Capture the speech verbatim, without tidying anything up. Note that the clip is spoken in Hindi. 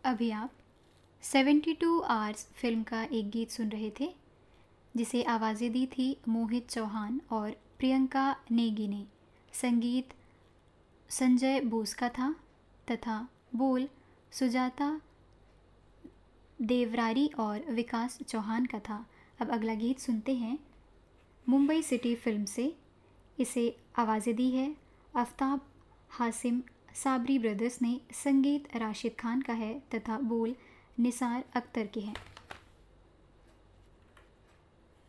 अभी आप सेवेंटी टू आवर्स फिल्म का एक गीत सुन रहे थे, जिसे आवाज़ें दी थी मोहित चौहान और प्रियंका नेगी ने। संगीत संजय बोस का था तथा बोल सुजाता देवरारी और विकास चौहान का था। अब अगला गीत सुनते हैं मुंबई सिटी फिल्म से। इसे आवाज़ें दी है आफ्ताब हासिम साबरी ब्रदर्स ने। संगीत राशिद खान का है तथा बोल निसार अख्तर के हैं।